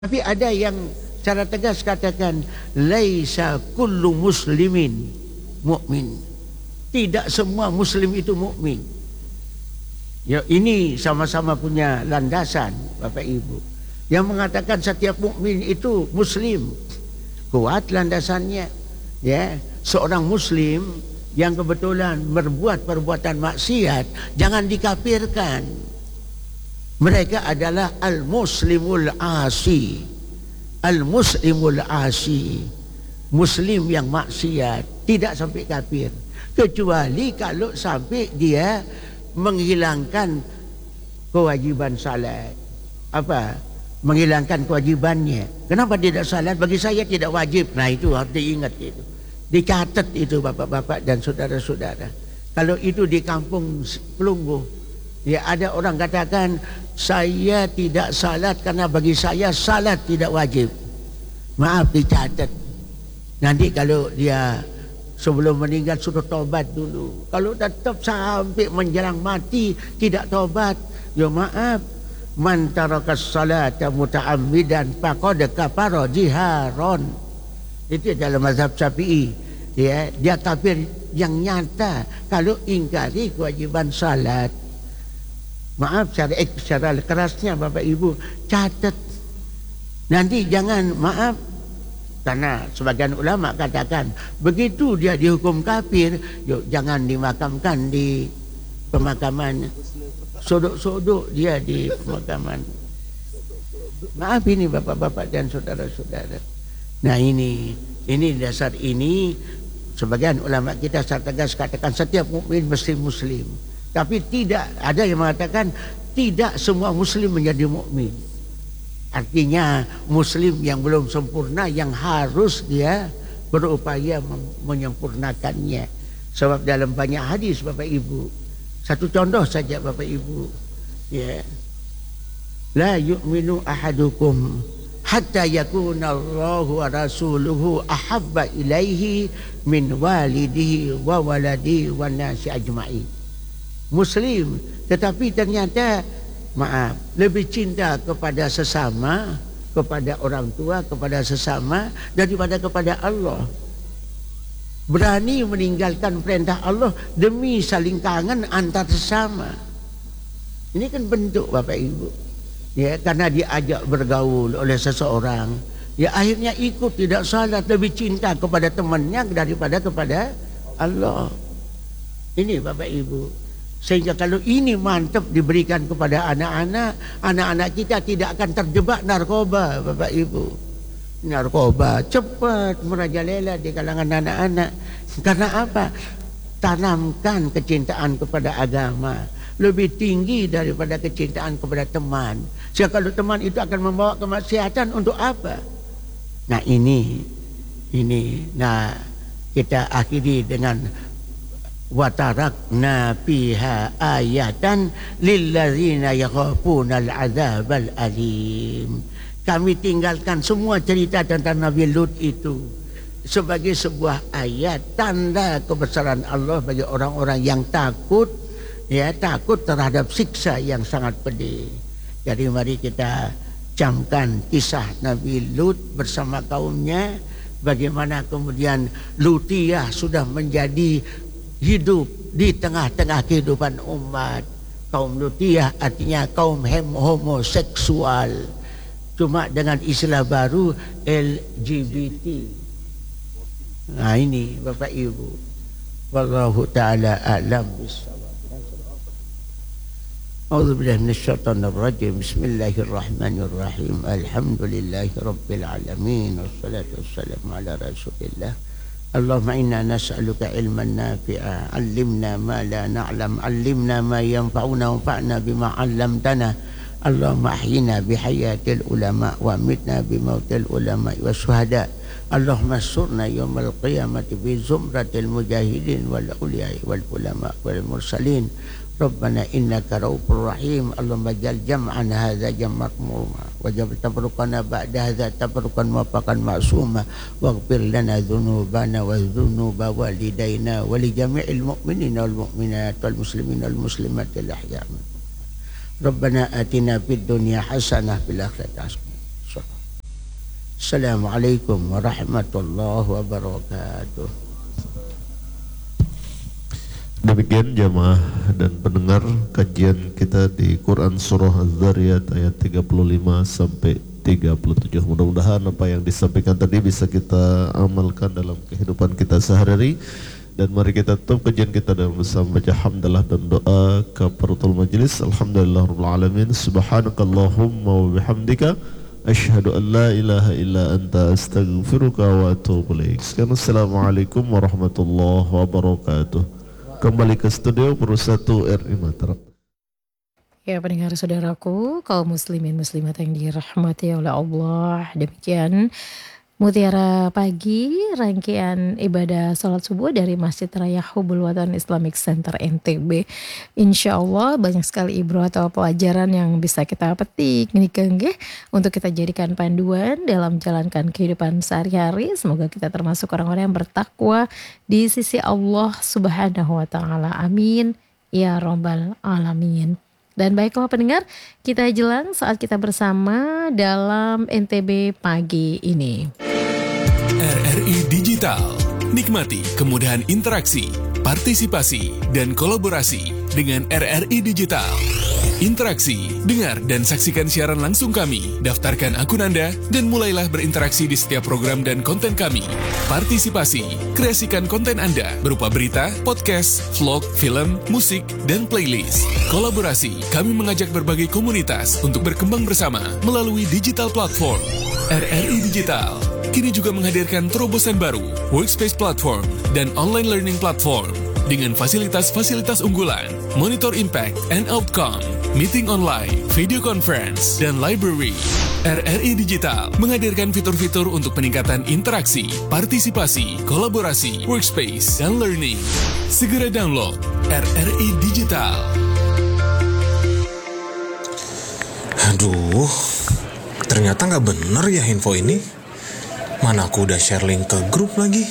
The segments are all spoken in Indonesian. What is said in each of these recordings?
Tapi ada yang secara tegas katakan laisa kullu muslimin mukmin. Tidak semua muslim itu mukmin. Ya, ini sama-sama punya landasan Bapak Ibu. Yang mengatakan setiap mukmin itu muslim. Kuat landasannya. Ya, seorang muslim yang kebetulan berbuat perbuatan maksiat jangan dikafirkan. Mereka adalah al-muslimul asi. Al-muslimul asi. Muslim yang maksiat, tidak sampai kafir. Kecuali kalau sampai dia menghilangkan kewajiban salat. Apa? Menghilangkan kewajibannya. Kenapa tidak salat? Bagi saya tidak wajib. Nah, itu harus diingat itu. Dicatat itu bapak-bapak dan saudara-saudara. Kalau itu di kampung Pelunggu, ya ada orang katakan saya tidak salat karena bagi saya salat tidak wajib. Maaf, dicatat. Nanti kalau dia sebelum meninggal sudah tobat dulu. Kalau tetap sampai menjelang mati tidak tobat, ya maaf, man tarakas salata muta'ammidan faqad kafara jiharon. Itu dalam mazhab Syafi'i. Ya, dia kafir yang nyata kalau ingkari kewajiban salat. Maaf secara kerasnya Bapak Ibu, catat. Nanti jangan, maaf, karena sebagian ulama katakan begitu dia dihukum kafir, yuk jangan dimakamkan di pemakaman sodok-sodok, dia di pemakaman. Maaf ini bapak-bapak dan saudara-saudara. Nah ini dasar ini sebagian ulama kita secara tegas katakan setiap mukmin mesti muslim. Tapi tidak ada yang mengatakan tidak semua muslim menjadi mukmin. Artinya muslim yang belum sempurna yang harus dia berupaya menyempurnakannya. Sebab dalam banyak hadis Bapak Ibu. Satu contoh saja Bapak Ibu. Ya. La yu'minu ahadukum hatta yakuna Allahu wa rasuluhu ahabba ilaihi min walidihi wa waladihi wa nasi ajma'in. Muslim, tetapi ternyata maaf, lebih cinta kepada sesama, kepada orang tua, kepada sesama daripada kepada Allah. Berani meninggalkan perintah Allah demi saling kangen antar sesama. Ini kan bentuk Bapak Ibu. Ya, karena diajak bergaul oleh seseorang, ya akhirnya ikut tidak salat, lebih cinta kepada temannya daripada kepada Allah. Ini Bapak Ibu. Sehingga kalau ini mantap diberikan kepada anak-anak, anak-anak kita tidak akan terjebak narkoba Bapak Ibu. Narkoba cepat merajalela di kalangan anak-anak. Karena apa? Tanamkan kecintaan kepada agama lebih tinggi daripada kecintaan kepada teman. Sehingga kalau teman itu akan membawa kemaksiatan, untuk apa? Nah ini. Nah kita akhiri dengan watarakna fiha ayatan lilladzina yakhafuna al-'adzabal alim. Kami tinggalkan semua cerita tentang Nabi Lut itu sebagai sebuah ayat tanda kebesaran Allah bagi orang-orang yang takut, ya, takut terhadap siksa yang sangat pedih. Jadi mari kita camkan kisah Nabi Lut bersama kaumnya, bagaimana kemudian Lutiyah sudah menjadi hidup di tengah-tengah kehidupan umat. Kaum Lutiyah artinya kaum homoseksual, cuma dengan istilah baru LGBT. Nah ini Bapak Ibu, wallahu ta'ala a'lam bissawab. A'udzubillahi minasyaitonir rajim. Bismillahirrahmanirrahim. Alhamdulillahi rabbil alamin wassalatu wassalamu ala rasulillah. Allahumma inna nas'aluka ilman nafi'a, 'allimna ma la na'lam, 'allimna ma yanfa'una wanfa'na bima 'allamtana. Allahumma ahyina bihayatil ulama wa amitna bimautil ulama wasyuhada. Allahumma surna yawmal qiyamati bi zumratil mujahidin wal uliyai wal ulama wal mursalin. Rabbana innaka raufur rahim. Allahumma jal jam'an hadza jam'an marhuma waj'al tafarruqana ba'da hadza tafarruqan muwaffaqan ma'suma waghfir lana dhunubana wa dhunuba walidayna wa li jami'il mu'minina wal mu'minat wal muslimina wal muslimat al ahya'. Rabbana atina fid dunya hasanah fil akhirati hasanah Assalamualaikum warahmatullahi wabarakatuh. Demikian jamaah dan pendengar kajian kita di Quran Surah Az-Zariyat ayat 35 sampai 37. Mudah-mudahan apa yang disampaikan tadi bisa kita amalkan dalam kehidupan kita sehari-hari. Dan mari kita tutup kajian kita dengan bersama baca hamdalah dan doa kafaratul majlis. Alhamdulillahirabbil alamin. Subhanakallahumma wa bihamdika asyhadu an la ilaha illa anta astaghfiruka wa atubu ilaik. Assalamualaikum warahmatullahi wabarakatuh. Kembali ke studio Perusahaan RI Mataram. Ya pendengar saudaraku, kaum muslimin muslimat yang dirahmati oleh Allah, demikian Mutiara Pagi, rangkaian ibadah sholat subuh dari Masjid Raya Hubul Watan Islamic Center NTB. Insya Allah banyak sekali ibrah atau pelajaran yang bisa kita petik nih untuk kita jadikan panduan dalam menjalankan kehidupan sehari-hari. Semoga kita termasuk orang-orang yang bertakwa di sisi Allah Subhanahu wa Ta'ala. Amin ya Rabbal Alamin. Dan baiklah pendengar, kita jelang saat kita bersama dalam NTB pagi ini. RRI Digital. Nikmati kemudahan interaksi, partisipasi, dan kolaborasi dengan RRI Digital. Interaksi, dengar dan saksikan siaran langsung kami. Daftarkan akun Anda dan mulailah berinteraksi di setiap program dan konten kami. Partisipasi, kreasikan konten Anda berupa berita, podcast, vlog, film, musik, dan playlist. Kolaborasi, kami mengajak berbagai komunitas untuk berkembang bersama melalui digital platform. RRI Digital kini juga menghadirkan terobosan baru, workspace platform, dan online learning platform dengan fasilitas-fasilitas unggulan, monitor impact and outcome, meeting online, video conference, dan library. RRI Digital menghadirkan fitur-fitur untuk peningkatan interaksi, partisipasi, kolaborasi, workspace, dan learning. Segera download RRI Digital. Aduh, ternyata nggak bener ya info ini. Mana aku udah share link ke grup lagi.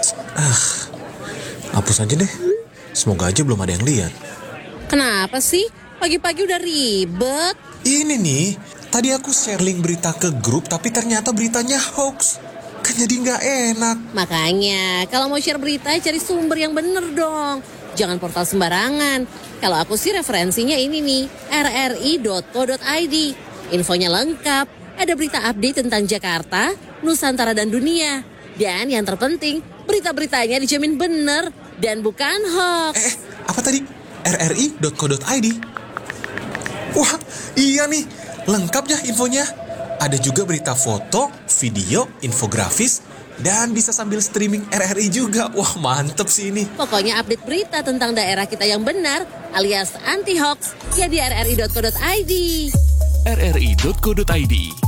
Hapus aja deh. Semoga aja belum ada yang lihat. Kenapa sih? Pagi-pagi udah ribet. Ini nih, tadi aku share link berita ke grup tapi ternyata beritanya hoax. Kan jadi nggak enak. Makanya, kalau mau share berita cari sumber yang bener dong. Jangan portal sembarangan. Kalau aku sih referensinya ini nih, rri.co.id. Infonya lengkap. Ada berita update tentang Jakarta, Nusantara dan dunia. Dan yang terpenting, berita-beritanya dijamin bener dan bukan hoax. Apa tadi? rri.co.id? Wah, iya nih. Lengkap ya infonya. Ada juga berita foto, video, infografis, dan bisa sambil streaming RRI juga. Wah, mantep sih ini. Pokoknya update berita tentang daerah kita yang benar alias anti-hoax ya di rri.co.id. rri.co.id